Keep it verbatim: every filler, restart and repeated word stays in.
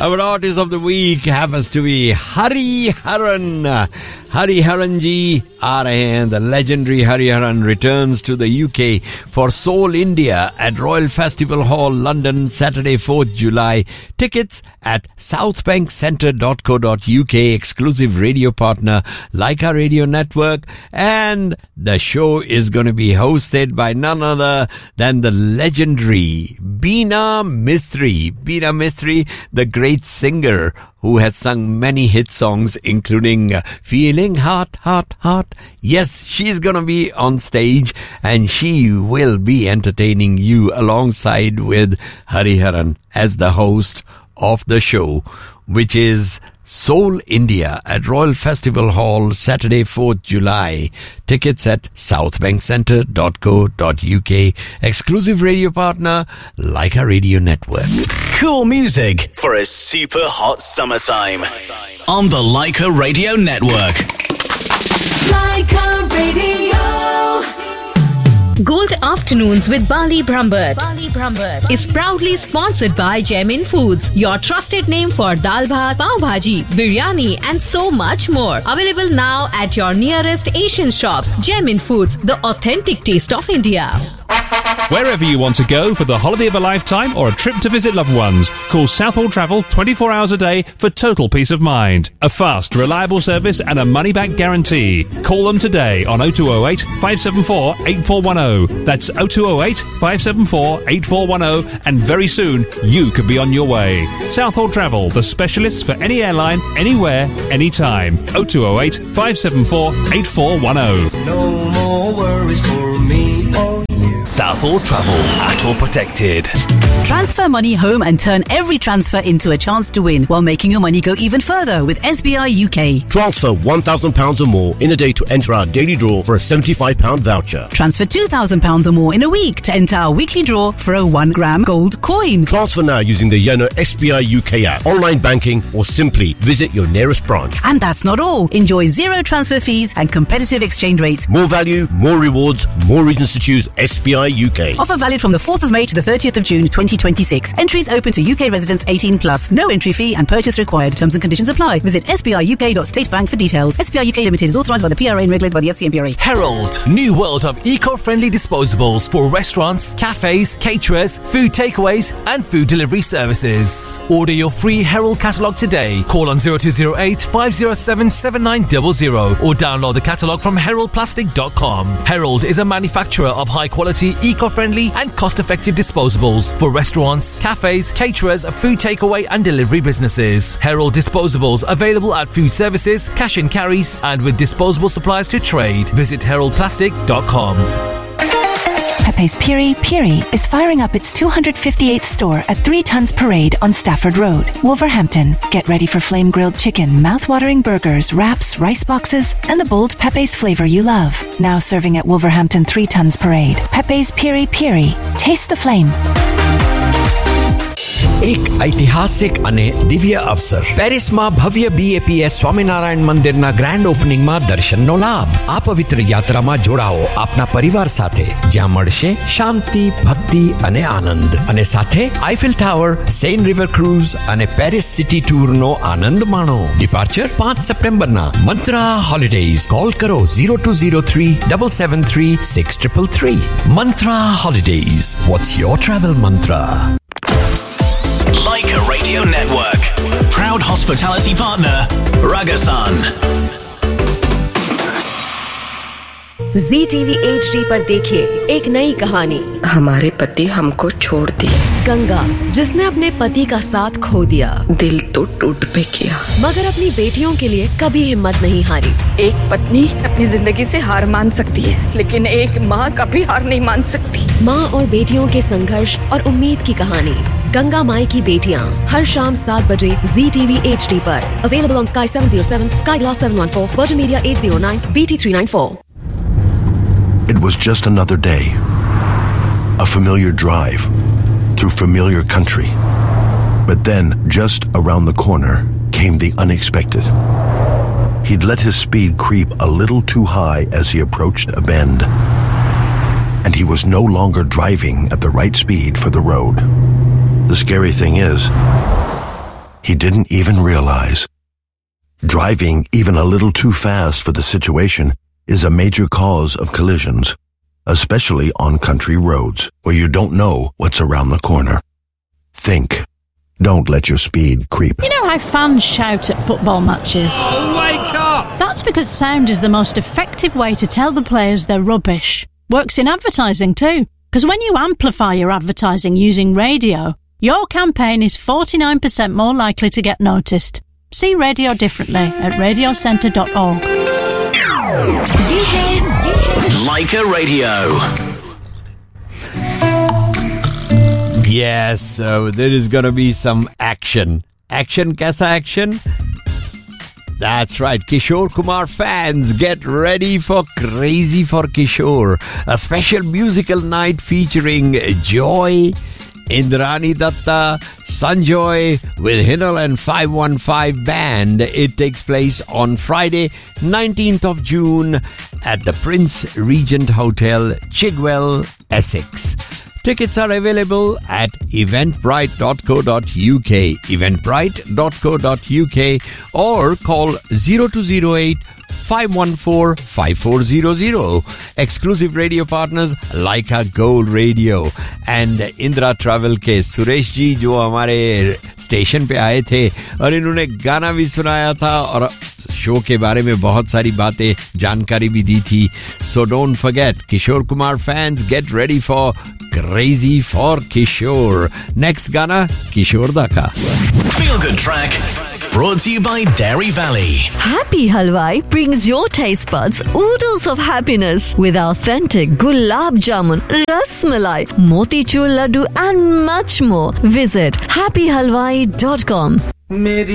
Our artist of the week happens to be Hariharan. Hariharan ji aa rahe hain. The legendary Hariharan returns to the U K for Soul India at Royal Festival Hall, London, Saturday, fourth July. Tickets at southbank centre dot co dot uk. Exclusive radio partner Leica Radio Network. And the show is going to be hosted by none other than the legendary Beena Mistry. Beena Mistry, the great singer who has sung many hit songs, including uh, Feeling Hot, Hot, Hot. Yes, she's gonna be on stage and she will be entertaining you alongside with Hariharan as the host of the show, which is Soul India at Royal Festival Hall, Saturday, fourth July. Tickets at southbank centre dot co dot uk. Exclusive radio partner, Leica Radio Network. Cool music for a super hot summertime on the Leica Radio Network. Leica Radio. Gold Afternoons with Bali Brambert. Bali Brambert is proudly sponsored by Jaimin Foods, your trusted name for dal bhat, pav bhaji, biryani and so much more. Available now at your nearest Asian shops. Jaimin Foods, the authentic taste of India. Wherever you want to go for the holiday of a lifetime or a trip to visit loved ones, call Southall Travel twenty-four hours a day for total peace of mind. A fast, reliable service and a money-back guarantee. Call them today on oh two oh eight, five seven four, eight four one oh. That's oh two oh eight, five seven four, eight four one oh, and very soon you could be on your way. Southall Travel, the specialists for any airline, anywhere, anytime. oh two oh eight, five seven four, eight four one oh. No more worries for me or you. Southall Travel, at all protected. Transfer money home and turn every transfer into a chance to win while making your money go even further with S B I U K. Transfer one thousand pounds or more in a day to enter our daily draw for a seventy-five pounds voucher. Transfer two thousand pounds or more in a week to enter our weekly draw for a one gram gold coin. Transfer now using the Yono S B I U K app, online banking or simply visit your nearest branch. And that's not all. Enjoy zero transfer fees and competitive exchange rates. More value, more rewards, more reasons to choose S B I U K. Offer valid from the fourth of May to the thirtieth of June twenty twenty-six. Entries open to U K residents eighteen plus. No entry fee and purchase required. Terms and conditions apply. Visit S B I U K dot state bank for details. S B I U K Limited is authorised by the P R A and regulated by the F C M P R A. Herald, new world of eco-friendly disposables for restaurants, cafes, caterers, food takeaways and food delivery services. Order your free Herald catalogue today. Call on oh two oh eight, five oh seven, seven nine zero zero or download the catalogue from herald plastic dot com. Herald is a manufacturer of high-quality, eco-friendly and cost-effective disposables for restaurants, cafes, caterers, food takeaway and delivery businesses. Herald disposables available at food services, cash and carries and with disposable supplies to trade. Visit herald plastic dot com. Pepe's Piri Piri is firing up its two hundred fifty-eighth store at Three Tons Parade on Stafford Road, Wolverhampton. Get ready for flame-grilled chicken, mouth-watering burgers, wraps, rice boxes, and the bold Pepe's flavor you love. Now serving at Wolverhampton Three Tons Parade. Pepe's Piri Piri. Taste the flame. એક ઐતિહાસિક અને દિવ્ય અવસર પેરિસમાં ભવ્ય B A P S Swaminarayan મંદિરના grand ઓપનિંગમાં દર્શનનો લાભ. આ પવિત્ર યાત્રામાં જોડાઓ આપના પરિવાર સાથે, જ્યાં મળશે શાંતિ, ભક્તિ અને આનંદ. અને સાથે Eiffel tower, Sen river cruise અને પેરિસ સિટી ટૂરનો આનંદ માણો. ડિપાર્ચર પાંચ સપ્ટેમ્બરના. મંત્રા હોલિડેઝ. કોલ કરો zero two zero three, seven seven three, six three three. Mantra Holidays. What's your travel mantra? Leica Radio Network, proud hospitality partner, Ragasan. Zee T V H D पर देखिए एक नई कहानी। हमारे पति हमको छोड़ दिए। गंगा, जिसने अपने पति का साथ खो दिया। दिल तो टूट पे किया, मगर अपनी बेटियों के लिए कभी हिम्मत नहीं हारी। एक पत्नी अपनी जिंदगी से हार मान सकती है, लेकिन एक माँ कभी हार नहीं मान सकती। माँ और बेटियों के संघर्ष और उम्मीद की कहानी गंगा माई की बेटियां, हर शाम सात बजे Zee T V H D पर। Available on Sky seven oh seven, Sky Glass seven one four, Virgin Media eight oh nine, B T three ninety-four. It was just another day, a familiar drive through familiar country. But then, just around the corner, came the unexpected. He'd let his speed creep a little too high as he approached a bend. And he was no longer driving at the right speed for the road. The scary thing is, he didn't even realize. Driving even a little too fast for the situation is a major cause of collisions, especially on country roads where you don't know what's around the corner. Think. Don't let your speed creep. You know how fans shout at football matches? Oh, wake up! That's because sound is the most effective way to tell the players they're rubbish. Works in advertising too, because when you amplify your advertising using radio, your campaign is forty-nine percent more likely to get noticed. See radio differently at radio centre dot org. Leica Radio. Yes, so there is going to be some action. Action, kaisa action? That's right, Kishore Kumar fans, get ready for Crazy for Kishore, a special musical night featuring Joy, Indrani Datta, Sanjoy with Hinal and five one five Band. It takes place on Friday, nineteenth of June at the Prince Regent Hotel, Chigwell, Essex. Tickets are available at eventbrite dot co dot uk, eventbrite dot co dot uk, or call zero two zero eight, five one four, five four zero zero. Exclusive radio partners Leica Gold Radio and Indra Travel के सुरेश जी जो हमारे station पे आए थे और इन्होंने गाना भी सुनाया था और शो के बारे में बहुत सारी बातें जानकारी भी दी थी. So don't forget, Kishore Kumar fans, get ready for Crazy for Kishore. Next गाना किशोर दा का. Feel Good Track brought to you by Dairy Valley. Happy Halwai brings your taste buds oodles of happiness with authentic gulab jamun, ras malai, motichur laddu and much more. Visit happy halwai dot com.